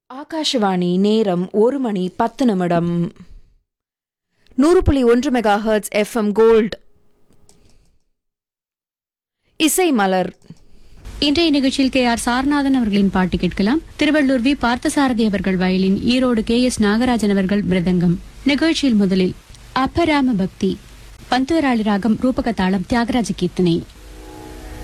ஆகாஷவாணி நேரம் 1:10. 100.1 megahertz FM gold. இசை மலர். இன்றைய நிகழ்ச்சியில் KR சாரநாதன் அவர்களின் பாட்டு கேட்கலாம். திருவள்ளூர் வி பார்த்தசாரதி அவர்கள் வயலின், ஈரோடு KS நாகராஜன் அவர்கள் மிருதங்கம். நிகழ்ச்சியில் முதலில் அப்பராம பக்தி, பந்துவராளி ராகம், ரூபக தாளம், தியாகராஜ கீர்த்தனை.